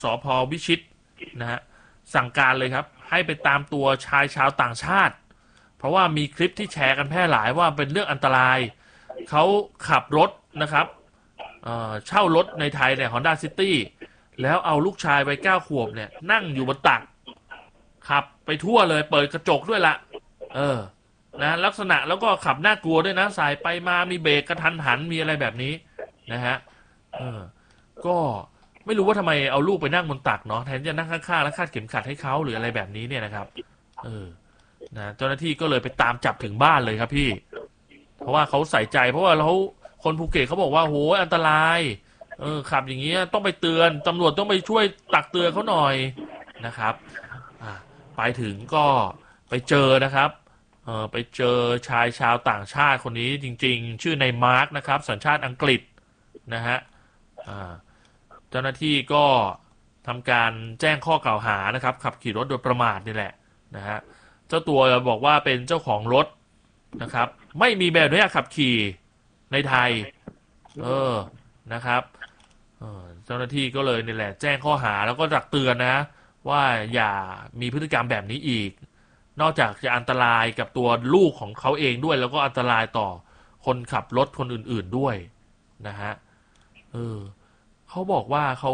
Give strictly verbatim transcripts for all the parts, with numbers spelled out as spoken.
สภ.วิชิตนะฮะสั่งการเลยครับให้ไปตามตัวชายชาวต่างชาติเพราะว่ามีคลิปที่แชร์กันแพร่หลายว่าเป็นเรื่องอันตรายเขาขับรถนะครับเอ่อเช่ารถในไทยเนี่ย Honda City แล้วเอาลูกชายวัยเก้าขวบเนี่ยนั่งอยู่บนตักขับไปทั่วเลยเปิดกระจกด้วยละเออนะลักษณะแล้วก็ขับน่ากลัวด้วยนะสายไปมามีเบรกกระทันหันมีอะไรแบบนี้นะฮะเออก็ไม่รู้ว่าทำไมเอาลูกไปนั่งบนตักเนาะแทนจะนั่งข้างๆแล้วคาดเข็มขัดให้เขาหรืออะไรแบบนี้เนี่ยนะครับเออนะเจ้าหน้าที่ก็เลยไปตามจับถึงบ้านเลยครับพี่เพราะว่าเขาใส่ใจเพราะว่าเขาคนภูเก็ตเขาบอกว่าโหอันตรายเออขับอย่างเงี้ยต้องไปเตือนตำรวจต้องไปช่วยตักเตือนเขาหน่อยนะครับอ่าไปถึงก็ไปเจอนะครับเออไปเจอชายชาวต่างชาติคนนี้จริงๆชื่อนายมาร์คนะครับสัญชาติอังกฤษนะฮะอ่าเจ้าหน้าที่ก็ทำการแจ้งข้อกล่าวหานะครับขับขี่รถโดยประมาทนี่แหละนะฮะเจ้าตัวบอกว่าเป็นเจ้าของรถนะครับไม่มีใบอนุญาตขับขี่ในไทยเออนะครับเออเจ้าหน้าที่ก็เลยนี่แหละแจ้งข้อหาแล้วก็ตักเตือนนะว่าอย่ามีพฤติกรรมแบบนี้อีกนอกจากจะอันตรายกับตัวลูกของเขาเองด้วยแล้วก็อันตรายต่อคนขับรถคนอื่นๆด้วยนะฮะเออเขาบอกว่าเขา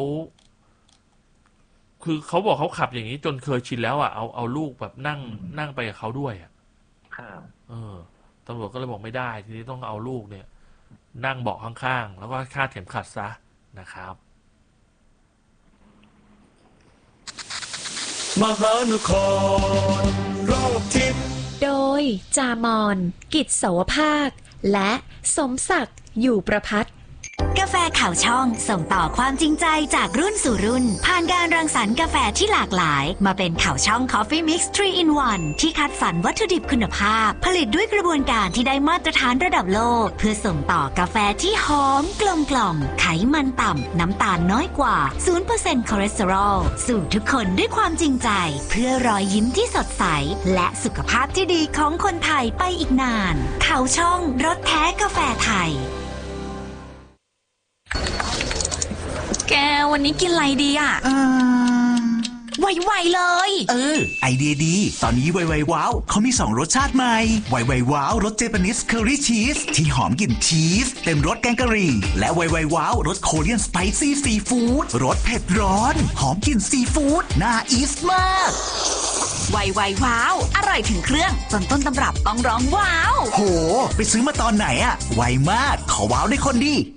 คือเขาบอกเขาขับอย่างนี้จนเคยชินแล้วอ่ะเอาเอาลูกแบบนั่งนั่งไปกับเขาด้วยอ่ะครับเออตำรวจก็เลยบอกไม่ได้ทีนี้ต้องเอาลูกเนี่ยนั่งเบาะข้างๆแล้วก็คาดเข็มขัดซะนะครับมหานครรอบทิศโดยจามอนกิจโสภาคและสมศักดิ์อยู่ประพัฒน์กาแฟข่าวช่องส่งต่อความจริงใจจากรุ่นสู่รุ่นผ่านการรังสรรค์กาแฟที่หลากหลายมาเป็นข่าวช่อง Coffee Mix ทรี in วัน ที่คัดสรรวัตถุดิบคุณภาพผลิตด้วยกระบวนการที่ได้มาตรฐานระดับโลกเพื่อส่งต่อกาแฟที่หอมกลมกล่อมไขมันต่ำน้ำตาลน้อยกว่า ศูนย์เปอร์เซ็นต์ คอเลสเตอรอลสู่ทุกคนด้วยความจริงใจเพื่อรอยยิ้มที่สดใสและสุขภาพที่ดีของคนไทยไปอีกนานข่าวช่องรสแท้กาแฟไทยแกวันนี้กินอะไรดีอ่ะไวๆเลยเออไอเดียดีตอนนี้ไวๆว้าวเขามีสองรสชาติใหม่ไวๆว้าวรสเจแปนิสเคอรี่ชีสที่หอมกลิ่นชีสเต็มรสแกงกะหรี่และไวๆว้าวรสโคเรียนสไปซี่ซีฟู้ดรสเผ็ดร้อนหอมกลิ่นซีฟู้ดน่าอีสมากไวๆว้าวอร่อยถึงเครื่องจนต้นตำรับต้องร้องว้าวโหไปซื้อมาตอนไหนอะไวมากขอว้าวได้คนดี